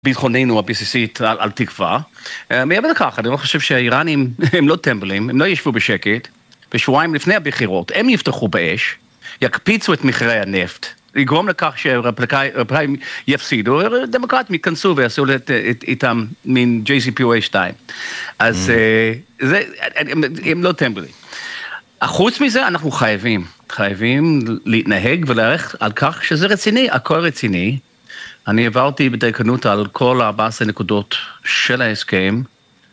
ביטחוננו הבסיסית על תקווה. מעבר לכך, אני לא חושב שהאיראנים הם לא טמבלים, הם לא ישבו בשקט, ושבועיים לפני הבחירות, הם יפתחו באש, יקפיצו את מחירי הנפט, יגרום לכך שהרפליקאים יפסידו, דמוקרטים ייכנסו ויעשו איתם מין JCPOA 2. אז הם לא טמבלים. חוץ מזה, אנחנו חייבים להתנהג ולהערך על כך שזה רציני, הכל רציני. אני עברתי בדייקנות על כל 14 נקודות של ההסכם,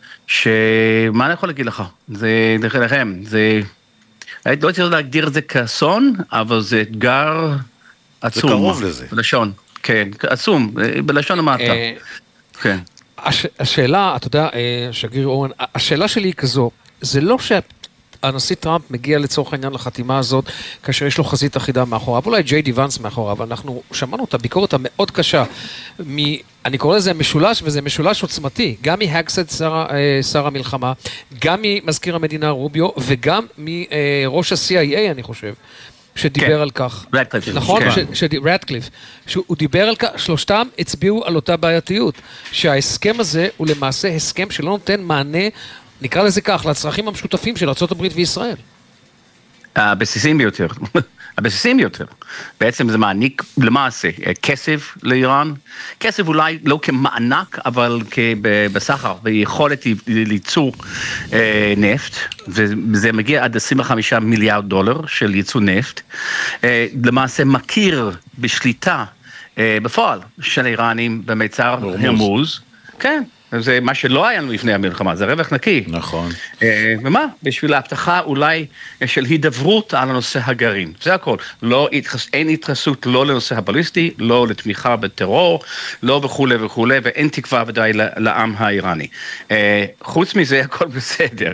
שמה אני יכול להגיד לך? זה לכם, לא הייתי רוצה להגדיר את זה כאסון, אבל זה אתגר עצום. זה קרוב לזה. בלשון, כן, עצום, בלשון המעטה. כן. השאלה, אתה יודע, שגריר אורן, השאלה שלי היא כזו, זה לא שהנשיא טראמפ מגיע לצורך העניין לחתימה הזאת, כאשר יש לו חזית אחידה מאחוריו, אולי ג'יי די ונס מאחוריו, ואנחנו שמענו את הביקורת המאוד קשה, אני קורא לזה משולש, וזה משולש עוצמתי, גם מהגסט שר המלחמה, גם ממזכיר המדינה רוביו, וגם מראש ה-CIA, אני חושב, שדיבר על כך. נכון? רדקליף. שהוא דיבר על כך, שלושתם הצביעו על אותה בעייתיות, שההסכם הזה הוא למעשה הסכם שלא נותן מענה, נקרא לזה כך, לצרכים המשותפים של ארצות הברית וישראל. הבסיסים ביותר. הבסיסים ביותר. בעצם זה מעניק למעשה כסף לאיראן. כסף אולי לא כמענק, אבל בסחר, ביכולת ליצור נפט, וזה מגיע עד 25 מיליארד דולר של ייצוא נפט. למעשה מכיר בשליטה בפועל של האיראנים במצר הרמוז. כן. זה מה שלא היה לנו לפני המלחמה, זה רווח נקי. נכון. ומה? בשביל ההבטחה אולי של הידברות על הנושא הגרעין. זה הכל. אין התייחסות לא לנושא הבליסטי, לא לתמיכה בטרור, לא וכו' וכו', ואין תקווה ודאי לעם האיראני. חוץ מזה הכל בסדר.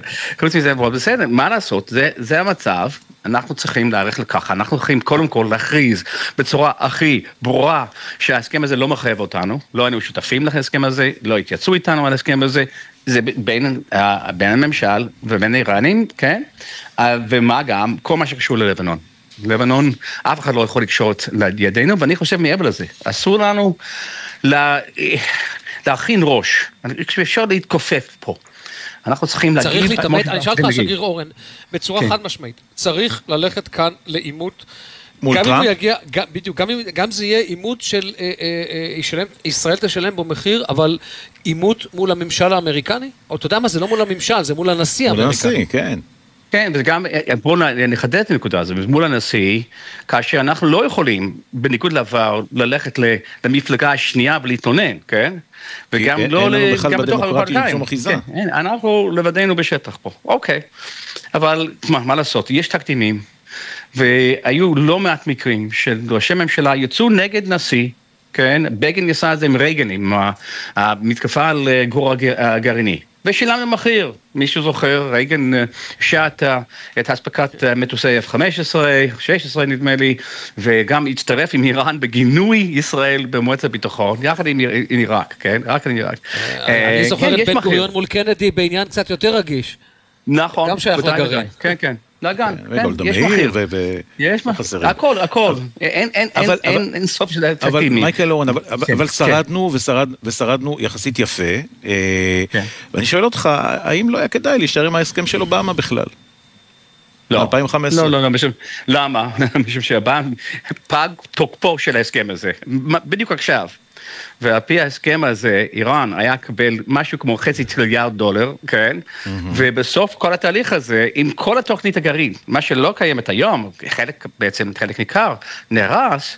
מה לעשות? זה המצב. אנחנו צריכים להערך לכך, אנחנו צריכים קודם כל להכריז בצורה הכי ברורה שההסכם הזה לא מחייב אותנו, לא היינו שותפים להסכם הזה, לא התייצאו איתנו על ההסכם הזה, זה בין הממשל ובין האיראנים, כן? ומה גם, כל מה שקשור ללבנון. לבנון, אף אחד לא יכול לקשור את ידינו, ואני חושב מעבר לזה, אסור לנו להכין ראש, אפשר להתכופף פה. אנחנו צריכים להגיד... צריך להתאמת, אני אשאל אותך שגריר אורן, בצורה חד משמעית, צריך ללכת כאן לאימות, גם אם הוא יגיע, בדיוק, גם זה יהיה אימות של ישראל תשלם בו מחיר, אבל אימות מול הממשל האמריקני? או אתה יודע מה, זה לא מול הממשל, זה מול הנשיא האמריקני. מול הנשיא, כן. כן, וגם, בואו נחדד את הנקודה הזו, מול הנשיא, כאשר אנחנו לא יכולים, בניגוד לעבר, ללכת למפלגה השנייה ולהתלונן, כן? וגם לא, גם בתוך הרפובליקאים. אנחנו לבדנו בשטח פה, אוקיי. אבל, מה לעשות, יש תקדימים, והיו לא מעט מקרים של ראשי ממשלה יצאו נגד נשיא, כן? בגין עשה את זה עם רייגן, עם המתקפה על גרור הגרעיני. ושילמנו מחיר, מישהו זוכר, רייגן שעת את הספקת מטוסי F-15, 16 נדמה לי, וגם הצטרף עם איראן בגינוי ישראל במועצת הביטחון, יחד עם עיראק, כן? רק עם עיראק. אני זוכר את בן גוריון מול קנדי בעניין קצת יותר רגיש. נכון. גם שייך לגרעין. כן, כן. לגן, יש מחיר. יש מחיר, הכל. אין סוף של תקדימים. אבל מייקל אורן, אבל שרדנו יחסית יפה, ואני שואל אותך, האם לא היה כדאי להישאר עם ההסכם של אובמה בכלל? לא. 2015. לא, למה? משום שפג תוקפו של ההסכם הזה, בדיוק עכשיו. ועל פי ההסכם הזה, איראן היה קבל משהו כמו $0.5 טריליארד, כן? ובסוף כל התהליך הזה, עם כל התוכנית הגרעין, מה שלא קיימת היום, חלק ניכר, נהרס,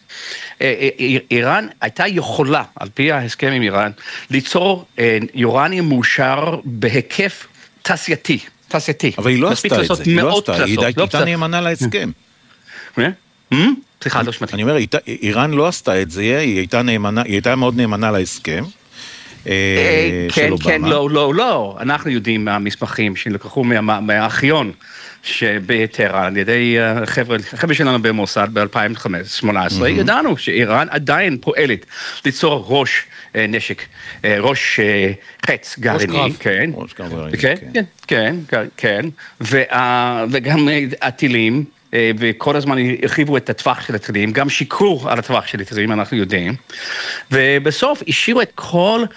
איראן הייתה יכולה, על פי ההסכם עם איראן, ליצור יורניום מאושר בהיקף תעשייתי. אבל היא לא עשתה את זה, היא הייתה נאמנה להסכם. סליחה, לא שמעתי. אני אומר, איראן לא עשתה את זה, היא הייתה מאוד נאמנה להסכם של אובמה. כן, לא. אנחנו יודעים מהמסמכים שלקחו מהארכיון שבטהרן, על ידי חבר'ה שלנו במוסד ב-2018, ידענו שאיראן עדיין פועלת ליצור ראש נשק, ראש חץ גרעיני, כן, וגם הטילים, וכל הזמן הרחיבו את הטווח של הטילים, גם שיקרו על הטווח של הטילים, אנחנו יודעים, ובסוף השאירו את כל